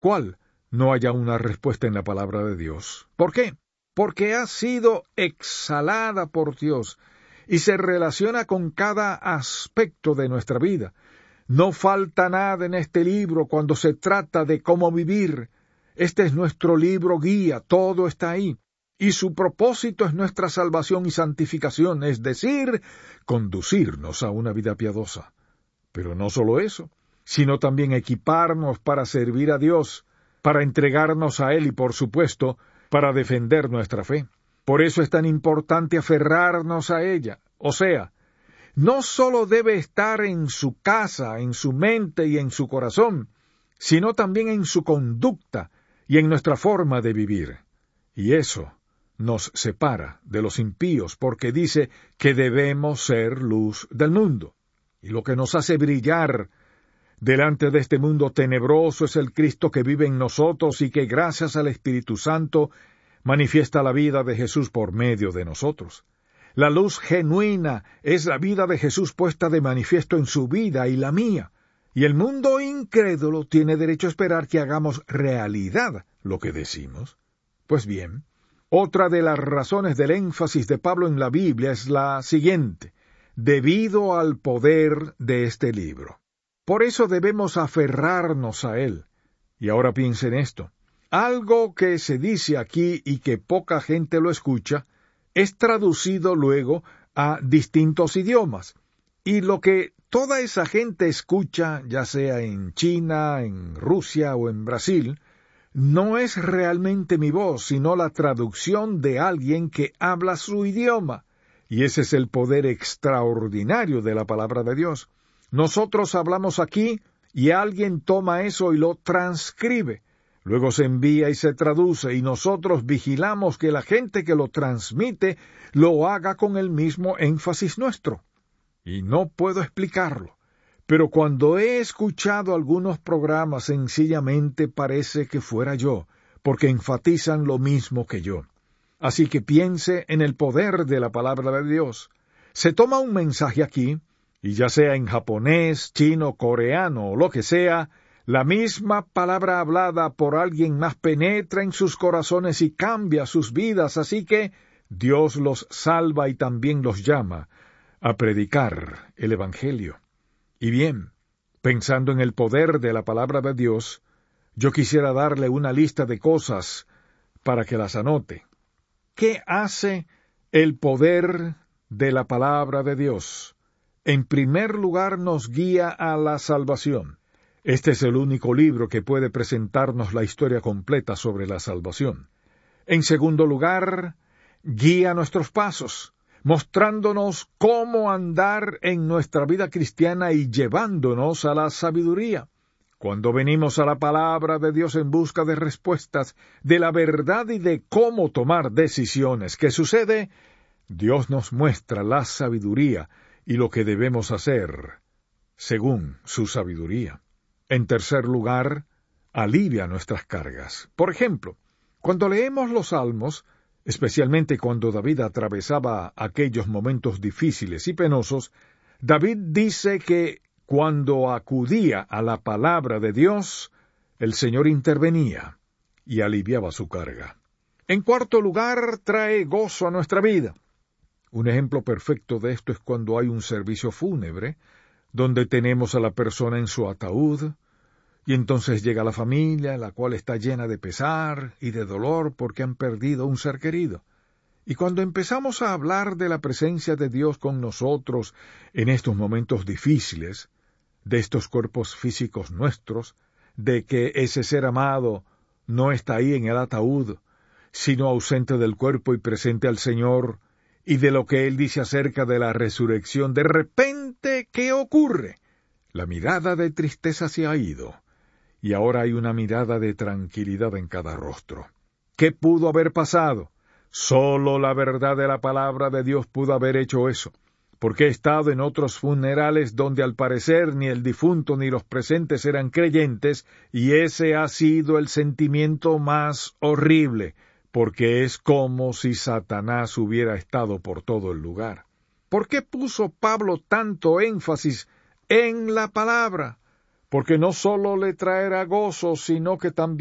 cual no haya una respuesta en la palabra de Dios. ¿Por qué? Porque ha sido exhalada por Dios y se relaciona con cada aspecto de nuestra vida. No falta nada en este libro cuando se trata de cómo vivir. Este es nuestro libro guía, todo está ahí. Y su propósito es nuestra salvación y santificación, es decir, conducirnos a una vida piadosa. Pero no solo eso, sino también equiparnos para servir a Dios, para entregarnos a Él y, por supuesto, para defender nuestra fe. Por eso es tan importante aferrarnos a ella. O sea, no solo debe estar en su casa, en su mente y en su corazón, sino también en su conducta y en nuestra forma de vivir. Y eso nos separa de los impíos, porque dice que debemos ser luz del mundo. Y lo que nos hace brillar delante de este mundo tenebroso es el Cristo que vive en nosotros y que gracias al Espíritu Santo manifiesta la vida de Jesús por medio de nosotros. La luz genuina es la vida de Jesús puesta de manifiesto en su vida y la mía. Y el mundo incrédulo tiene derecho a esperar que hagamos realidad lo que decimos. Pues bien, otra de las razones del énfasis de Pablo en la Biblia es la siguiente: debido al poder de este libro. Por eso debemos aferrarnos a él. Y ahora piense en esto. Algo que se dice aquí y que poca gente lo escucha, es traducido luego a distintos idiomas. Y lo que toda esa gente escucha, ya sea en China, en Rusia o en Brasil, no es realmente mi voz, sino la traducción de alguien que habla su idioma. Y ese es el poder extraordinario de la palabra de Dios. Nosotros hablamos aquí y alguien toma eso y lo transcribe. Luego se envía y se traduce, y nosotros vigilamos que la gente que lo transmite lo haga con el mismo énfasis nuestro. Y no puedo explicarlo, pero cuando he escuchado algunos programas sencillamente parece que fuera yo, porque enfatizan lo mismo que yo. Así que piense en el poder de la palabra de Dios. Se toma un mensaje aquí, y ya sea en japonés, chino, coreano o lo que sea, la misma palabra hablada por alguien más penetra en sus corazones y cambia sus vidas, así que Dios los salva y también los llama a predicar el Evangelio. Y bien, pensando en el poder de la palabra de Dios, yo quisiera darle una lista de cosas para que las anote. ¿Qué hace el poder de la palabra de Dios? En primer lugar, nos guía a la salvación. Este es el único libro que puede presentarnos la historia completa sobre la salvación. En segundo lugar, guía nuestros pasos, mostrándonos cómo andar en nuestra vida cristiana y llevándonos a la sabiduría. Cuando venimos a la palabra de Dios en busca de respuestas, de la verdad y de cómo tomar decisiones, ¿qué sucede? Dios nos muestra la sabiduría y lo que debemos hacer según su sabiduría. En tercer lugar, alivia nuestras cargas. Por ejemplo, cuando leemos los Salmos, especialmente cuando David atravesaba aquellos momentos difíciles y penosos, David dice que cuando acudía a la palabra de Dios, el Señor intervenía y aliviaba su carga. En cuarto lugar, trae gozo a nuestra vida. Un ejemplo perfecto de esto es cuando hay un servicio fúnebre, donde tenemos a la persona en su ataúd, y entonces llega la familia, la cual está llena de pesar y de dolor porque han perdido un ser querido. Y cuando empezamos a hablar de la presencia de Dios con nosotros en estos momentos difíciles, de estos cuerpos físicos nuestros, de que ese ser amado no está ahí en el ataúd, sino ausente del cuerpo y presente al Señor, y de lo que Él dice acerca de la resurrección, de repente, ¿qué ocurre? La mirada de tristeza se ha ido, y ahora hay una mirada de tranquilidad en cada rostro. ¿Qué pudo haber pasado? Solo la verdad de la palabra de Dios pudo haber hecho eso, porque he estado en otros funerales donde al parecer ni el difunto ni los presentes eran creyentes, y ese ha sido el sentimiento más horrible, porque es como si Satanás hubiera estado por todo el lugar. ¿Por qué puso Pablo tanto énfasis en la palabra? porque no solo le traerá gozo, sino que también